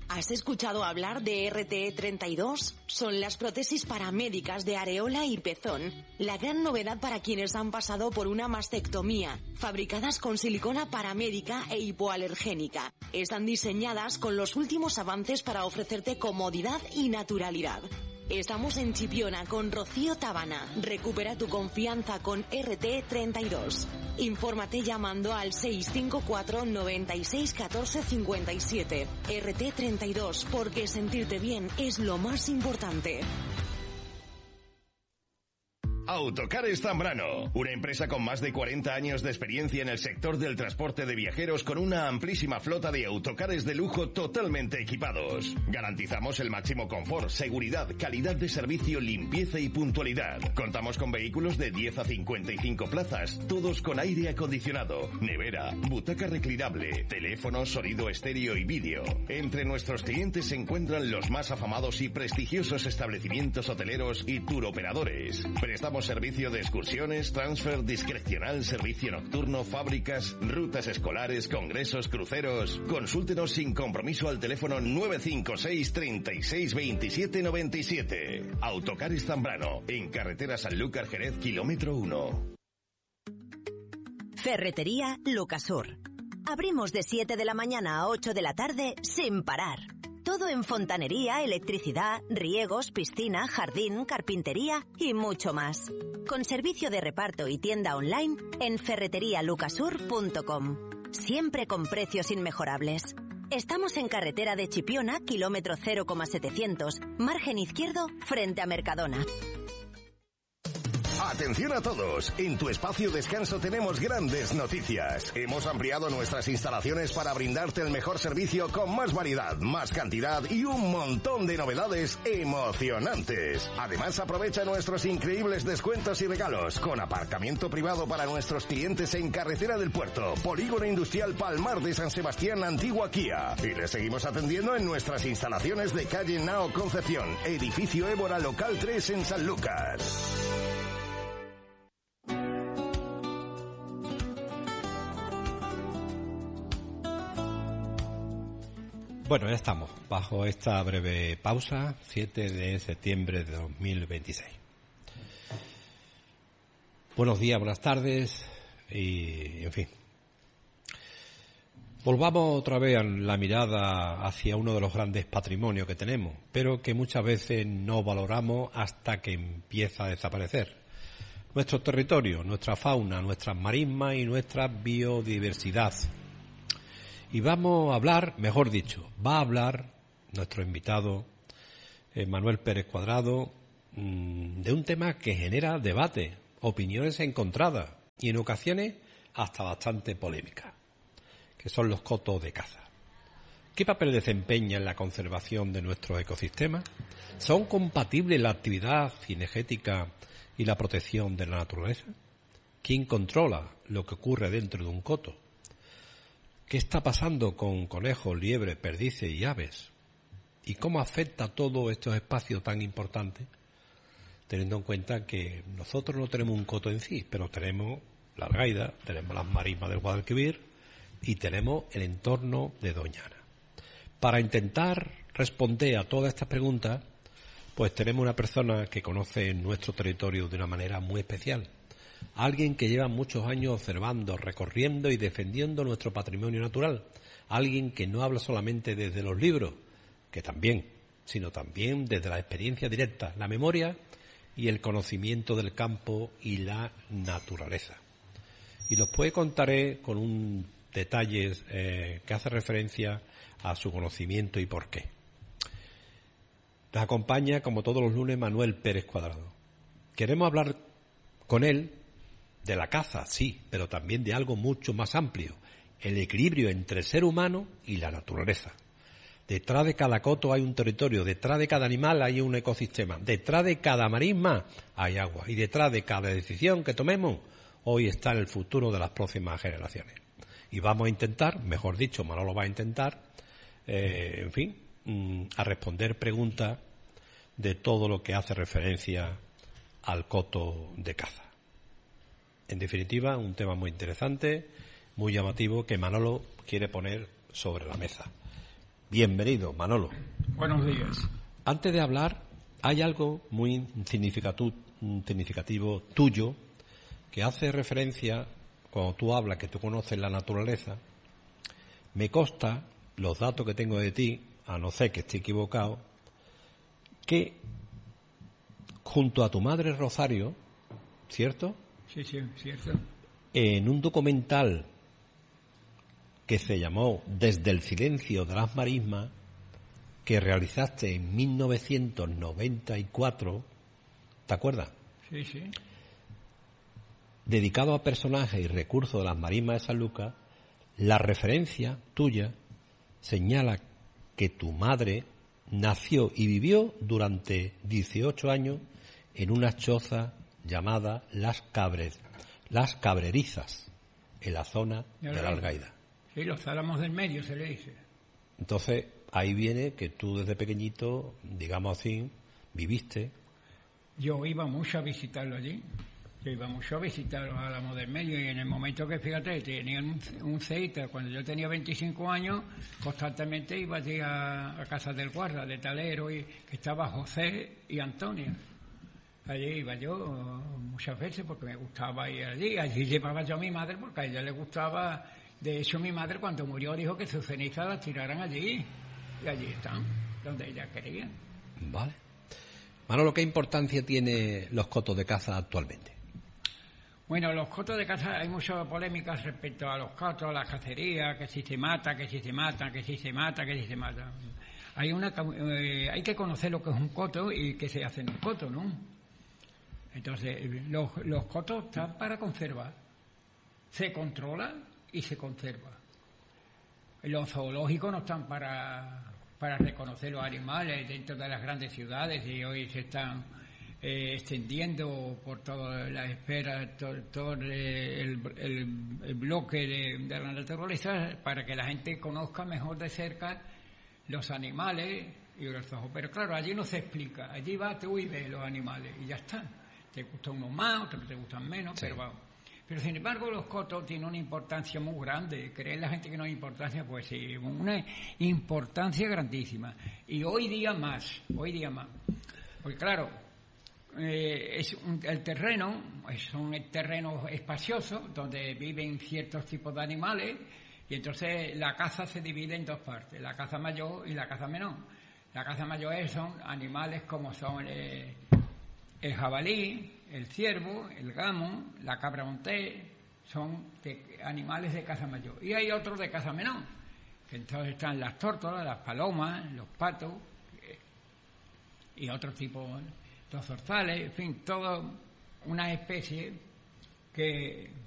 ¿Has escuchado hablar de RTE32? Son las prótesis paramédicas de areola y pezón. La gran novedad para quienes han pasado por una mastectomía, fabricadas con silicona paramédica e hipoalergénica. Están diseñadas con los últimos avances para ofrecerte comodidad y naturalidad. Estamos en Chipiona con Rocío Tabana. Recupera tu confianza con RT32. Infórmate llamando al 654 96 14 57. RT32, porque sentirte bien es lo más importante. Autocares Zambrano, una empresa con más de 40 años de experiencia en el sector del transporte de viajeros con una amplísima flota de autocares de lujo totalmente equipados. Garantizamos el máximo confort, seguridad, calidad de servicio, limpieza y puntualidad. Contamos con vehículos de 10 a 55 plazas, todos con aire acondicionado, nevera, butaca reclinable, teléfono, sonido estéreo y vídeo. Entre nuestros clientes se encuentran los más afamados y prestigiosos establecimientos hoteleros y turoperadores. Prestamos servicio de excursiones, transfer discrecional, servicio nocturno, fábricas, rutas escolares, congresos, cruceros. Consúltenos sin compromiso al teléfono 956 36 27 97. Autocares Zambrano, en carretera Sanlúcar Jerez, kilómetro 1. Ferretería Lucasur. Abrimos de 7 de la mañana a 8 de la tarde sin parar. Todo en fontanería, electricidad, riegos, piscina, jardín, carpintería y mucho más. Con servicio de reparto y tienda online en ferreterialucasur.com. Siempre con precios inmejorables. Estamos en carretera de Chipiona, kilómetro 0,700, margen izquierdo, frente a Mercadona. Atención a todos, en tu espacio descanso tenemos grandes noticias. Hemos ampliado nuestras instalaciones para brindarte el mejor servicio con más variedad, más cantidad y un montón de novedades emocionantes. Además, aprovecha nuestros increíbles descuentos y regalos con aparcamiento privado para nuestros clientes en Carretera del Puerto, Polígono Industrial Palmar de San Sebastián, Antigua Kia. Y les seguimos atendiendo en nuestras instalaciones de calle Nao Concepción, edificio Évora Local 3 en Sanlúcar. Bueno, ya estamos, bajo esta breve pausa, 7 de septiembre de 2026. Buenos días, buenas tardes y, en fin. Volvamos otra vez la mirada hacia uno de los grandes patrimonios que tenemos, pero que muchas veces no valoramos hasta que empieza a desaparecer. Nuestro territorio, nuestra fauna, nuestras marismas y nuestra biodiversidad. Y vamos a hablar, mejor dicho, va a hablar nuestro invitado, Manuel Pérez Cuadrado, de un tema que genera debate, opiniones encontradas y en ocasiones hasta bastante polémica, que son los cotos de caza. ¿Qué papel desempeña en la conservación de nuestros ecosistemas? ¿Son compatibles la actividad cinegética y la protección de la naturaleza? ¿Quién controla lo que ocurre dentro de un coto? ¿Qué está pasando con conejos, liebres, perdices y aves? ¿Y cómo afecta todo estos espacios tan importantes? Teniendo en cuenta que nosotros no tenemos un coto en sí, pero tenemos la Algaida, tenemos las marismas del Guadalquivir y tenemos el entorno de Doñana. Para intentar responder a todas estas preguntas, pues tenemos una persona que conoce nuestro territorio de una manera muy especial. Alguien que lleva muchos años observando, recorriendo y defendiendo nuestro patrimonio natural. Alguien que no habla solamente desde los libros, que también, sino también desde la experiencia directa, la memoria y el conocimiento del campo y la naturaleza. Y los contaré con un detalle que hace referencia a su conocimiento y por qué. Nos acompaña, como todos los lunes, Manuel Pérez Cuadrado. Queremos hablar con él de la caza, sí, pero también de algo mucho más amplio, el equilibrio entre el ser humano y la naturaleza. Detrás de cada coto hay un territorio, detrás de cada animal hay un ecosistema, detrás de cada marisma hay agua y detrás de cada decisión que tomemos hoy está en el futuro de las próximas generaciones. Y vamos a intentar, mejor dicho, Manolo va a intentar, a responder preguntas de todo lo que hace referencia al coto de caza. En definitiva, un tema muy interesante, muy llamativo, que Manolo quiere poner sobre la mesa. Bienvenido, Manolo. Buenos días. Antes de hablar, hay algo muy significativo tuyo que hace referencia, cuando tú hablas, que tú conoces la naturaleza. Me consta, los datos que tengo de ti, a no ser que esté equivocado, que junto a tu madre Rosario, ¿cierto? Sí, cierto. En un documental que se llamó Desde el silencio de las marismas, que realizaste en 1994, ¿te acuerdas? Sí, sí. Dedicado a personajes y recursos de las marismas de San Lucas, la referencia tuya señala que tu madre nació y vivió durante 18 años en una choza llamada Las Cabrerizas, en la zona de la Algaida. Sí, los Álamos del Medio se le dice. Entonces, ahí viene que tú desde pequeñito, digamos así, viviste. Yo iba mucho a visitarlo allí. Yo iba mucho a visitar los Álamos del Medio y en el momento que, fíjate, tenían un ceita, cuando yo tenía 25 años, constantemente iba allí a Casa del Guarda, de Talero, y que estaba José y Antonio. Allí iba yo muchas veces porque me gustaba ir allí. Allí llevaba yo a mi madre porque a ella le gustaba. De hecho, mi madre cuando murió dijo que sus cenizas las tiraran allí. Y allí están, donde ella quería. Vale. Manolo, ¿qué importancia tienen los cotos de caza actualmente? Bueno, los cotos de caza, hay muchas polémicas respecto a los cotos, a la cacería, que si se mata, que si se mata, que si se mata, que si se mata. Hay que conocer lo que es un coto y qué se hace en un coto, ¿no? Entonces, los cotos están para conservar. Se controla y se conserva. Los zoológicos no están para reconocer los animales dentro de las grandes ciudades y hoy se están extendiendo por toda la esfera, todo el bloque de la naturaleza para que la gente conozca mejor de cerca los animales y los zoológicos. Pero claro, allí no se explica. Allí vas tú y ves los animales y ya está. Te gustan unos más, otros te gustan menos, sí. Pero sin embargo los cotos tienen una importancia muy grande. ¿Cree la gente que no hay importancia? Pues sí, una importancia grandísima. Y hoy día más. Porque claro, el terreno es un terreno espacioso donde viven ciertos tipos de animales y entonces la caza se divide en dos partes, la caza mayor y la caza menor. La caza mayor son animales como son el jabalí, el ciervo, el gamo, la cabra montés, son animales de caza mayor. Y hay otros de caza menor, que entonces están las tórtolas, las palomas, los patos y otros tipos, los zorzales, en fin, toda una especie que